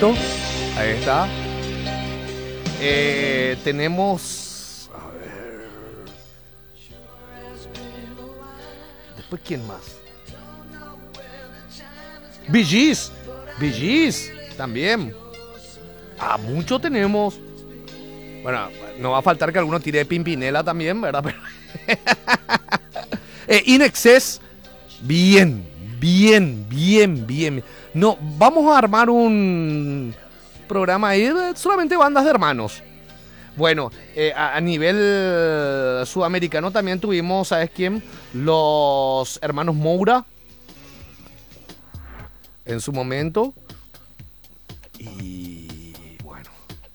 Perfecto. Ahí está. Tenemos... A ver... Después, ¿quién más? Bee Gees. Bee Gees. También. Mucho tenemos. Bueno, no va a faltar que alguno tire Pimpinela también, ¿verdad? Pero... In Excess. Bien. No, vamos a armar un programa ahí de solamente bandas de hermanos. Bueno, a nivel sudamericano también tuvimos, ¿sabes quién? Los hermanos Moura. En su momento. Y bueno.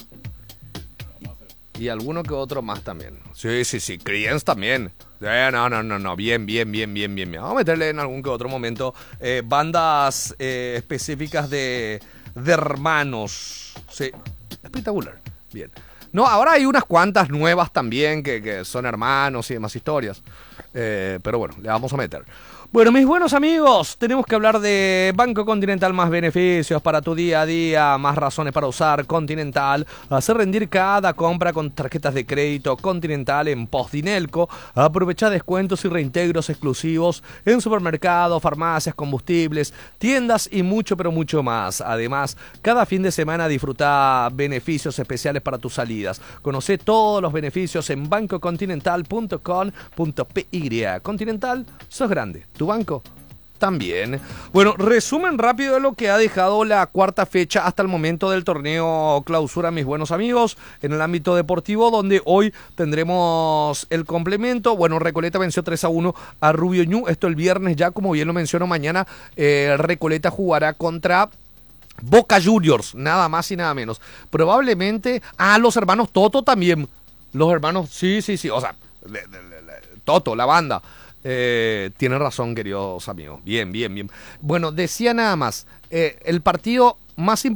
Y alguno que otro más también. Sí. Creedence también. No. Bien. Vamos a meterle en algún que otro momento bandas específicas de hermanos. Sí. Espectacular. Bien. No, ahora hay unas cuantas nuevas también que son hermanos y demás historias. Pero bueno, le vamos a meter. Bueno, mis buenos amigos, tenemos que hablar de Banco Continental, más beneficios para tu día a día, más razones para usar Continental, hacer rendir cada compra con tarjetas de crédito Continental en Postdinelco, aprovecha descuentos y reintegros exclusivos en supermercados, farmacias, combustibles, tiendas y mucho pero mucho más. Además, cada fin de semana disfruta beneficios especiales para tus salidas. Conoce todos los beneficios en bancocontinental.com.py. Continental, sos grande. Tu banco también. Bueno, resumen rápido de lo que ha dejado la cuarta fecha hasta el momento del torneo clausura, mis buenos amigos, en el ámbito deportivo, donde hoy tendremos el complemento. Bueno, Recoleta venció 3-1 a Rubio Ñu. Esto el viernes ya, como bien lo menciono, mañana Recoleta jugará contra Boca Juniors, nada más y nada menos. Probablemente los hermanos Toto también. Los hermanos, sí, o sea, Toto, la banda. Tiene razón, queridos amigos. Bien. Bueno, decía nada más, el partido más importante